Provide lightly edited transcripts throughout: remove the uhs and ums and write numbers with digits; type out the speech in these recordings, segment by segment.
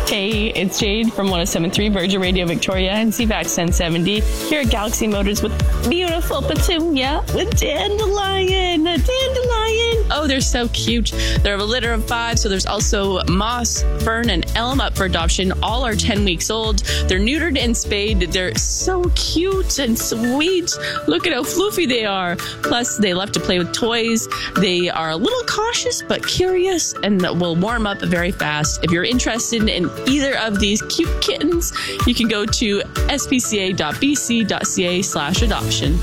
Hey, it's Jade from 107.3 Virgin Radio Victoria and CVAX 1070 here at Galaxy Motors with beautiful petunia with dandelion. Oh, they're so cute. They're a litter of 5, so there's also moss, fern, and elm up for adoption. All are 10 weeks old. They're neutered and spayed. They're so cute and sweet. Look at how floofy they are. Plus, they love to play with toys. They are a little cautious but curious and will warm up very fast. If you're interested in either of these cute kittens, you can go to spca.bc.ca/adoption.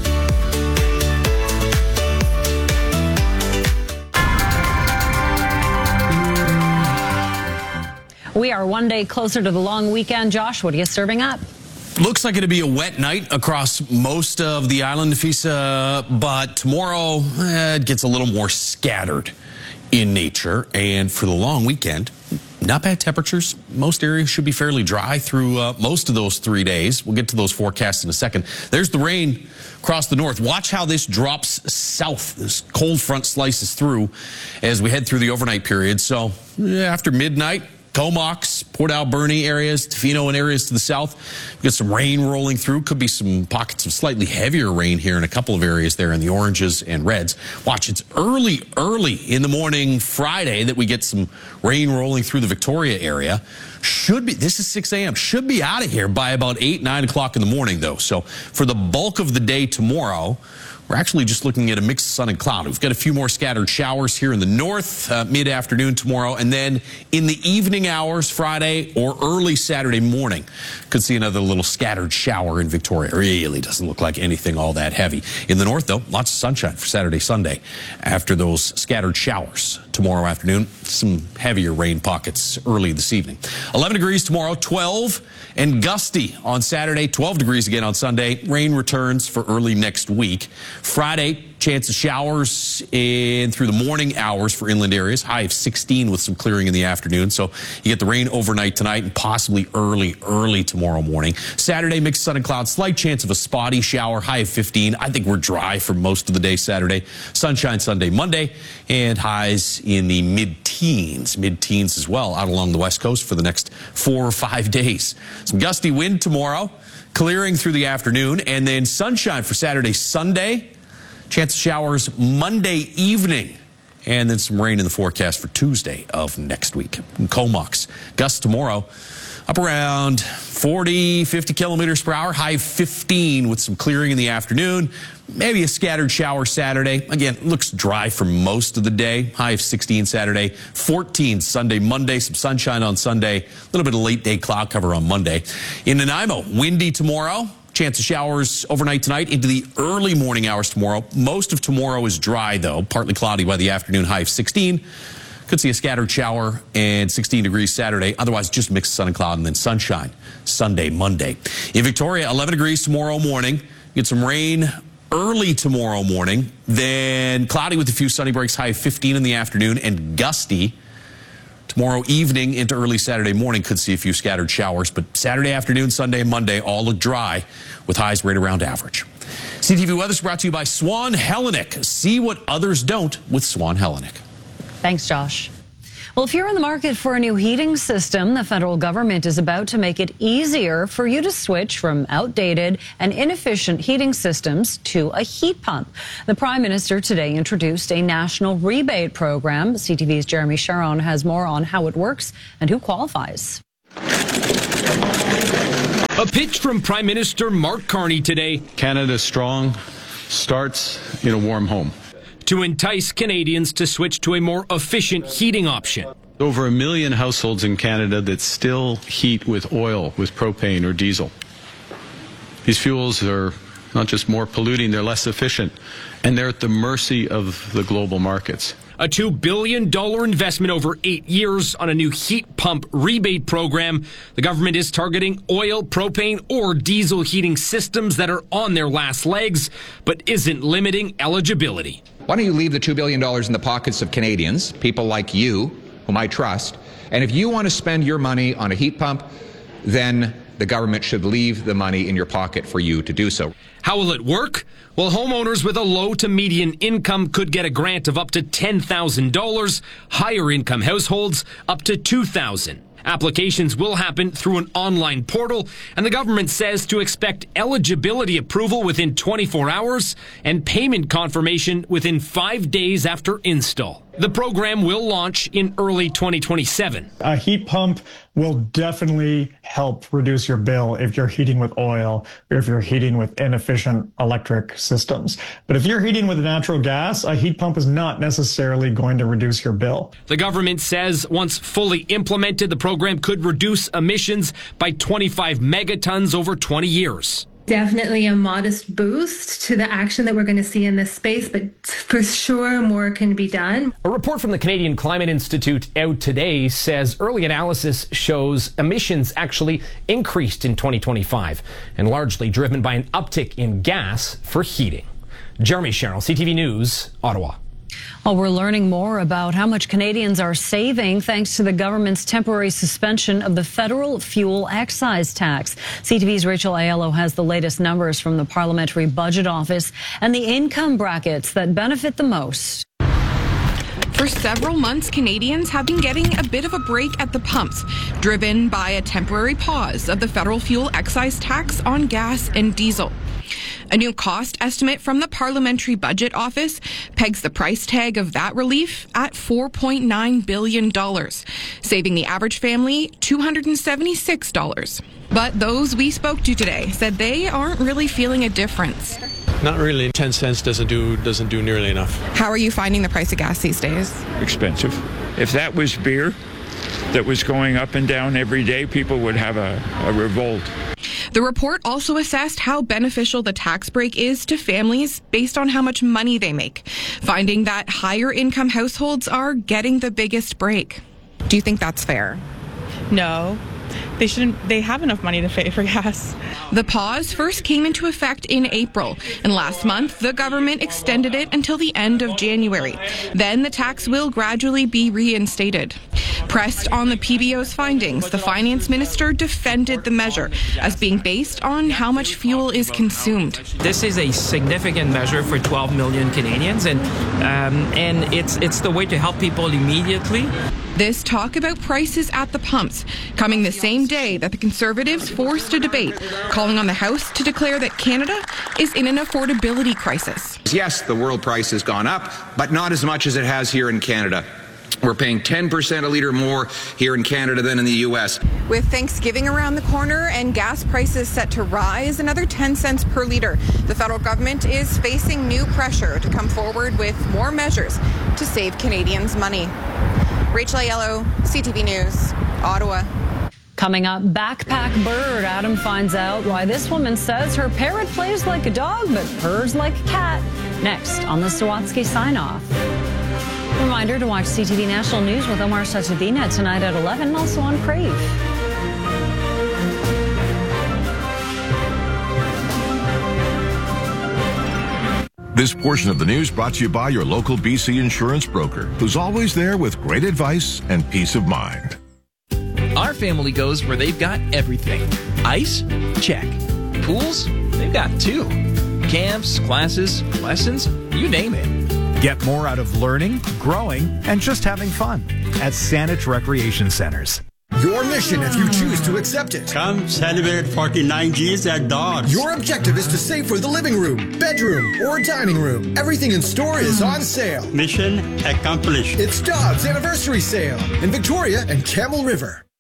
We are one day closer to the long weekend. Josh, what are you serving up? Looks like it'll be a wet night across most of the island, Nafisa, but tomorrow it gets a little more scattered in nature. And for the long weekend, not bad temperatures. Most areas should be fairly dry through most of those 3 days. We'll get to those forecasts in a second. There's the rain across the north. Watch how this drops south. This cold front slices through as we head through the overnight period. So after midnight, Comox, Port Alberni areas, Tofino and areas to the south. We've got some rain rolling through. Could be some pockets of slightly heavier rain here in a couple of areas there in the oranges and reds. Watch, it's early in the morning Friday that we get some rain rolling through the Victoria area. Should be, this is 6 a.m., should be out of here by about 8, 9 o'clock in the morning, though. So for the bulk of the day tomorrow, we're actually just looking at a mix of sun and cloud. We've got a few more scattered showers here in the north, mid-afternoon tomorrow, and then in the evening hours Friday or early Saturday morning, could see another little scattered shower in Victoria. Really doesn't look like anything all that heavy. In the north, though, lots of sunshine for Saturday, Sunday. After those scattered showers tomorrow afternoon, some heavier rain pockets early this evening. 11 degrees tomorrow, 12 and gusty on Saturday, 12 degrees again on Sunday. Rain returns for early next week. Friday, chance of showers in through the morning hours for inland areas. High of 16 with some clearing in the afternoon. So you get the rain overnight tonight and possibly early tomorrow morning. Saturday, mixed sun and clouds. Slight chance of a spotty shower. High of 15. I think we're dry for most of the day Saturday. Sunshine Sunday, Monday. And highs in the mid-teens as well out along the west coast for the next 4 or 5 days. Some gusty wind tomorrow. Clearing through the afternoon. And then sunshine for Saturday, Sunday. Chance of showers Monday evening, and then some rain in the forecast for Tuesday of next week. In Comox, gusts tomorrow up around 40, 50 kilometers per hour, high 15 with some clearing in the afternoon. Maybe a scattered shower Saturday. Again, looks dry for most of the day. High of 16 Saturday, 14 Sunday, Monday, some sunshine on Sunday, a little bit of late day cloud cover on Monday. In Nanaimo, windy tomorrow. Chance of showers overnight tonight into the early morning hours tomorrow. Most of tomorrow is dry, though. Partly cloudy by the afternoon, high of 16. Could see a scattered shower and 16 degrees Saturday. Otherwise, just mixed sun and cloud and then sunshine Sunday, Monday. In Victoria, 11 degrees tomorrow morning. Get some rain early tomorrow morning. Then cloudy with a few sunny breaks, high of 15 in the afternoon and gusty. Tomorrow evening into early Saturday morning could see a few scattered showers, but Saturday afternoon, Sunday, and Monday all look dry with highs right around average. CTV Weather's brought to you by Swan Hellenic. See what others don't with Swan Hellenic. Thanks, Josh. Well, if you're in the market for a new heating system, the federal government is about to make it easier for you to switch from outdated and inefficient heating systems to a heat pump. The Prime Minister today introduced a national rebate program. CTV's Jeremy Sharon has more on how it works and who qualifies. A pitch from Prime Minister Mark Carney today. Canada Strong starts in a warm home. To entice Canadians to switch to a more efficient heating option. Over 1 million households in Canada that still heat with oil, with propane or diesel. These fuels are not just more polluting, they're less efficient, and they're at the mercy of the global markets. A $2 billion investment over 8 years on a new heat pump rebate program. The government is targeting oil, propane, or diesel heating systems that are on their last legs, but isn't limiting eligibility. Why don't you leave the $2 billion in the pockets of Canadians, people like you, whom I trust, and if you want to spend your money on a heat pump, then the government should leave the money in your pocket for you to do so. How will it work? Well, homeowners with a low to median income could get a grant of up to $10,000. Higher income households up to $2,000. Applications will happen through an online portal, and the government says to expect eligibility approval within 24 hours and payment confirmation within 5 days after install. The program will launch in early 2027. A heat pump will definitely help reduce your bill if you're heating with oil or if you're heating with inefficient electric systems. But if you're heating with natural gas, a heat pump is not necessarily going to reduce your bill. The government says once fully implemented, the program could reduce emissions by 25 megatons over 20 years. Definitely a modest boost to the action that we're going to see in this space, but for sure more can be done. A report from the Canadian Climate Institute out today says early analysis shows emissions actually increased in 2025 and largely driven by an uptick in gas for heating. Jeremy Sherrill, CTV News, Ottawa. Well, we're learning more about how much Canadians are saving thanks to the government's temporary suspension of the federal fuel excise tax. CTV's Rachel Aiello has the latest numbers from the Parliamentary Budget Office and the income brackets that benefit the most. For several months, Canadians have been getting a bit of a break at the pumps, driven by a temporary pause of the federal fuel excise tax on gas and diesel. A new cost estimate from the Parliamentary Budget Office pegs the price tag of that relief at $4.9 billion, saving the average family $276. But those we spoke to today said they aren't really feeling a difference. Not really. 10 cents doesn't do nearly enough. How are you finding the price of gas these days? Expensive. If that was beer that was going up and down every day, people would have a revolt. The report also assessed how beneficial the tax break is to families based on how much money they make, finding that higher income households are getting the biggest break. Do you think that's fair? No. They have enough money to pay for gas. The pause first came into effect in April, and last month the government extended it until the end of January. Then the tax will gradually be reinstated. Pressed on the PBO's findings, the finance minister defended the measure as being based on how much fuel is consumed. This is a significant measure for 12 million Canadians, and it's the way to help people immediately. This talk about prices at the pumps coming the same day that the Conservatives forced a debate calling on the House to declare that Canada is in an affordability crisis. Yes, the world price has gone up, but not as much as it has here in Canada. We're paying 10% a litre more here in Canada than in the U.S. With Thanksgiving around the corner and gas prices set to rise another 10 cents per litre, the federal government is facing new pressure to come forward with more measures to save Canadians money. Rachel Aiello, CTV News, Ottawa. Coming up, Backpack Bird. Adam finds out why this woman says her parrot plays like a dog but purrs like a cat. Next on the Sawatsky Sign-Off. Reminder to watch CTV National News with Omar Sachedina tonight at 11 and also on Crave. This portion of the news brought to you by your local BC insurance broker, who's always there with great advice and peace of mind. Our family goes where they've got everything. Ice? Check. Pools? They've got two. Camps, classes, lessons, you name it. Get more out of learning, growing, and just having fun at Saanich Recreation Centers. Your mission, if you choose to accept it. Come celebrate 49 Gs at Dodds. Your objective is to save for the living room, bedroom, or dining room. Everything in store is on sale. Mission accomplished. It's Dodds Anniversary Sale in Victoria and Camel River.